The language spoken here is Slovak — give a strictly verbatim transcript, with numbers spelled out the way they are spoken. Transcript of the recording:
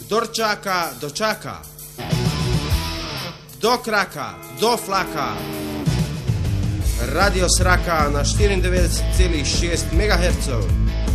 Kdor čaka, dočaka. Kdo kraka, kdo flaka. Radio Sraka na štiriindevetdeset celih šest megahertzov.